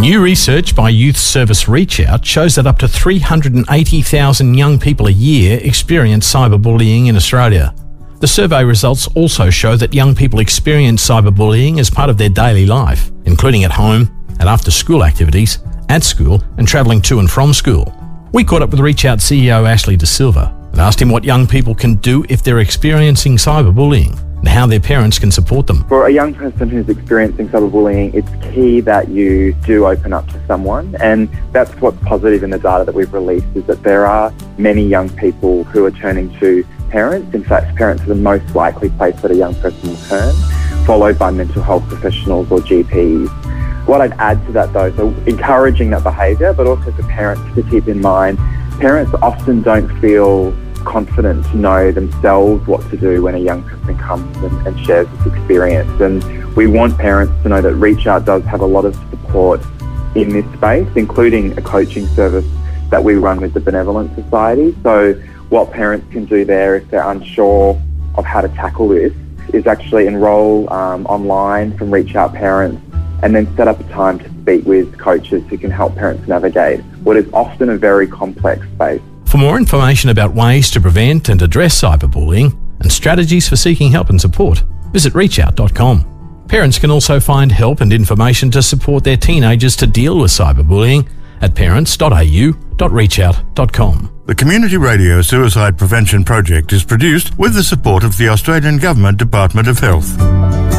New research by Youth Service Reach Out shows that up to 380,000 young people a year experience cyberbullying in Australia. The survey results also show that young people experience cyberbullying as part of their daily life, including at home, at after-school activities, at school, and travelling to and from school. We caught up with Reach Out CEO Ashley De Silva and asked him what young people can do if they're experiencing cyberbullying and how their parents can support them. For a young person who's experiencing cyberbullying, it's key that you do open up to someone, and that's what's positive in the data that we've released, is that there are many young people who are turning to parents. In fact, parents are the most likely place that a young person will turn, followed by mental health professionals or GPs. What I'd add to that though, so encouraging that behaviour, but also for parents to keep in mind, parents often don't feel confident to know themselves what to do when a young person comes and shares this experience. And we want parents to know that Reach Out does have a lot of support in this space, including a coaching service that we run with the Benevolent Society. So what parents can do there if they're unsure of how to tackle this is actually enrol online from Reach Out Parents and then set up a time to speak with coaches who can help parents navigate what is often a very complex space. For more information about ways to prevent and address cyberbullying and strategies for seeking help and support, visit reachout.com. Parents can also find help and information to support their teenagers to deal with cyberbullying at parents.au.reachout.com. The Community Radio Suicide Prevention Project is produced with the support of the Australian Government Department of Health.